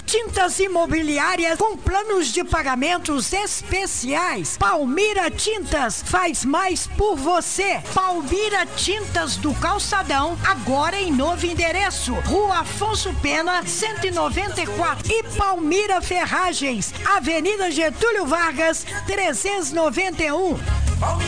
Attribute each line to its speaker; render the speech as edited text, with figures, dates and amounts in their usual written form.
Speaker 1: Tintas imobiliárias com planos de pagamentos especiais. Palmira Tintas faz mais por você. Palmira Tintas do Calçadão, agora em novo endereço. Rua Afonso Pena, 194. E Palmira Ferragens, Avenida Getúlio Vargas, 391.